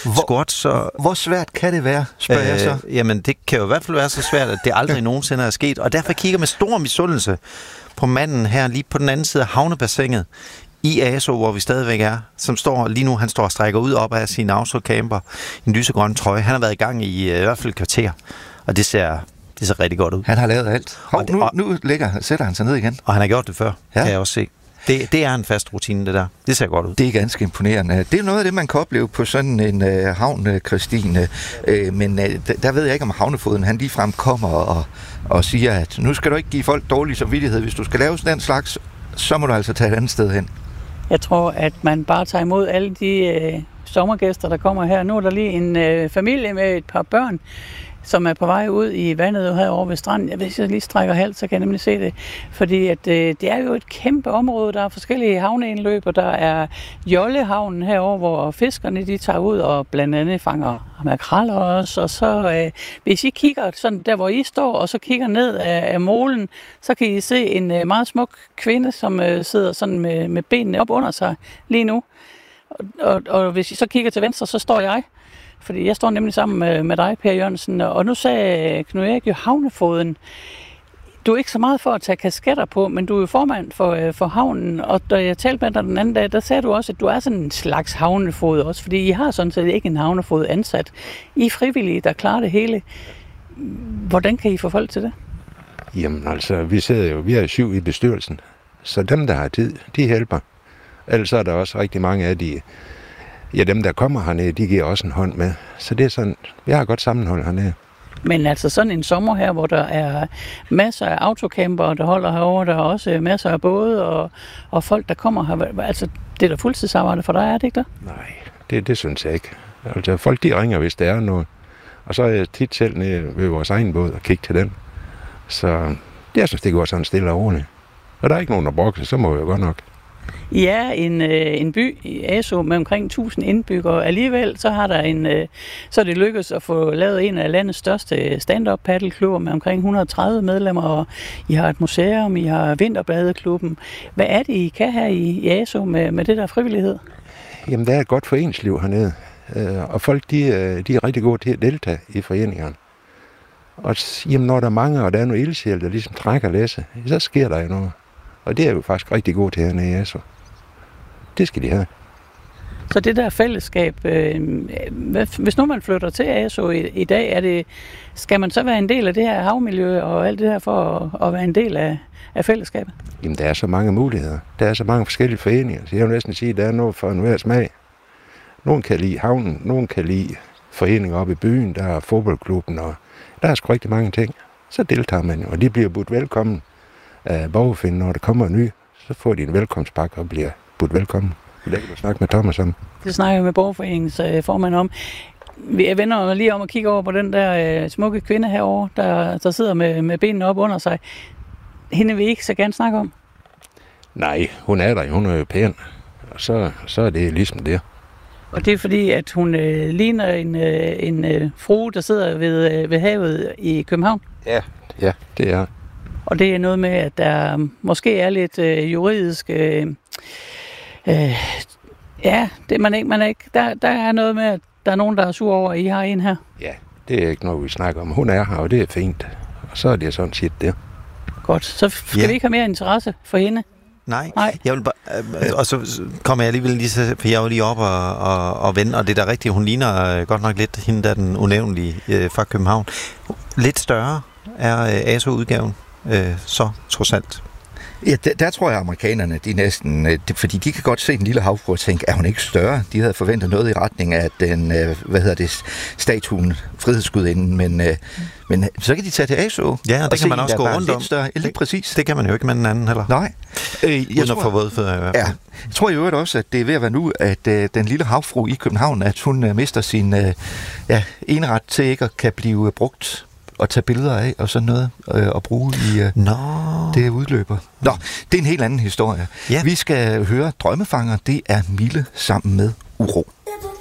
squat. Så, hvor svært kan det være, spørger jeg så? Jamen, det kan jo i hvert fald være så svært, at det aldrig nogensinde er sket. Og derfor kigger med stor misundelse på manden her lige på den anden side af havnebassinet i ASO, hvor vi stadigvæk er, som står lige nu, han står og strækker ud op af sin autocamper, en lysegrøn trøje. Han har været i gang i hvert fald et kvarter, og det ser rigtig godt ud. Han har lavet alt. Nu sætter han sig ned igen. Og han har gjort det før, kan jeg også se. Det er en fast rutine, det der. Det ser godt ud. Det er ganske imponerende. Det er noget af det, man kan opleve på sådan en havn, Christine. Men der ved jeg ikke, om havnefoden han ligefrem kommer og siger, at nu skal du ikke give folk dårlig samvittighed. Hvis du skal lave sådan en slags, så må du altså tage et andet sted hen. Jeg tror, at man bare tager imod alle de sommergæster, der kommer her. Nu er der lige en familie med et par børn, som er på vej ud i vandet herovre ved stranden. Hvis jeg lige strækker halvt, så kan jeg nemlig se det. Fordi at, det er jo et kæmpe område. Der er forskellige havneindløb, og der er Jollehavnen herovre, hvor fiskerne de tager ud og blandt andet fanger makreller også. Og så hvis I kigger sådan der, hvor I står, og så kigger ned af molen, så kan I se en meget smuk kvinde, som sidder sådan med benene op under sig lige nu. Og hvis I så kigger til venstre, så står jeg. Fordi jeg står nemlig sammen med dig, Per Jørgensen, og nu sagde Knud Erik jo havnefoden. Du er ikke så meget for at tage kasketter på, men du er jo formand for havnen, og da jeg talte med dig den anden dag, der sagde du også, at du er sådan en slags havnefod også, fordi I har sådan set ikke en havnefod ansat. I er frivillige, der klarer det hele. Hvordan kan I få folk til det? Jamen altså, vi er 7 i bestyrelsen, så dem, der har tid, de hjælper. Ellers er der også rigtig mange af dem, der kommer hernede, de giver også en hånd med. Så det er sådan, vi har et godt sammenhold hernede. Men altså sådan en sommer her, hvor der er masser af autocamper, der holder herovre, der er også masser af både og folk, der kommer her. Altså, det er da fuldtidsarbejde for dig, er det ikke der? Nej, det synes jeg ikke. Altså, folk de ringer, hvis der er noget. Og så er jeg tit selv nede ved vores egen båd og kigge til den. Så jeg synes, det går sådan stille og roligt. Og der er ikke nogen, der brokker, så må jeg godt nok. I er en by i ASO med omkring 1000 indbyggere. Alligevel så så er det lykkedes at få lavet en af landets største stand-up paddelklubber med omkring 130 medlemmer. Og I har et museum, I har Vinterbadeklubben. Hvad er det, I kan her i ASO med det der frivillighed? Jamen, der er et godt foreningsliv hernede. Og folk de er rigtig gode til at deltage i foreningerne. Og jamen, når der er mange, og der er nogle ildsjæl, der ligesom trækker læse, så sker der jo noget. Og det er jo faktisk rigtig godt til hernede i ASO. Det skal de have. Så det der fællesskab, hvis nu man flytter til ASO i dag, skal man så være en del af det her havmiljø og alt det her for at være en del af fællesskabet? Jamen, der er så mange muligheder. Der er så mange forskellige foreninger. Så jeg vil næsten sige, at der er noget for enhver smag. Nogen kan lide havnen, nogen kan lide foreninger oppe i byen, der er fodboldklubben, og der er sgu rigtig mange ting. Så deltager man, og de bliver budt velkommen af borgerfinden, når der kommer en ny, så får de en velkomstpakke og bliver budt velkommen. Det kan du snakke med Thomas om. Det snakker jeg med borgerforeningens formand om. Jeg vender lige om og kigger over på den der smukke kvinde herovre, der sidder med benene op under sig. Hende vil I ikke så gerne snakke om? Nej, hun er der, hun er jo pæn. Og så er det ligesom det. Og det er fordi, at hun ligner en frue, der sidder ved havet i København? Ja, det er. Og det er noget med, at der måske er lidt juridisk... man er ikke... Der er noget med, at der er nogen, der er sur over, at I har en her. Ja, det er ikke noget, vi snakker om. Hun er her, og det er fint. Og så er det sådan set det. Godt. Så skal vi ikke have mere interesse for hende? Nej. Jeg vil bare, og så kommer jeg alligevel lige så, for jeg var lige op og vende, og det er da rigtigt, hun ligner godt nok lidt hende, der den unævnlige fra København. Lidt større er ASO-udgaven, så trods alt. Ja, der tror jeg, amerikanerne, de næsten, fordi de kan godt se den lille havfrue og tænke, er hun ikke større? De havde forventet noget i retning af den, statuen, frihedsgudinden, men så kan de tage til ASO. Ja, og det kan man også gå rundt om. Større. Lige præcis. Det kan man jo ikke med den anden heller. Nej. Jeg tror, at få vådfødder i hvert fald. Ja, jeg tror i øvrigt også, at det er ved at være nu, at den lille havfrue i København, at hun mister sin eneret til ikke at kan blive brugt og tage billeder af og sådan noget og bruge i det udløber. Nå, det er en helt anden historie. Ja. Vi skal høre Drømmefanger. Det er Mille sammen med Uro.